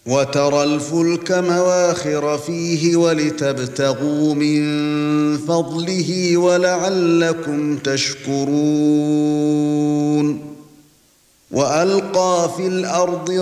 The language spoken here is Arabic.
وَتَرَى الْفُلْكَ مَوَاخِرَ فِيهِ وَلِتَبْتَغُوا مِنْ فَضْلِهِ وَلَعَلَّكُمْ تَشْكُرُونَ وَأَلْقَى فِي الْأَرْضِ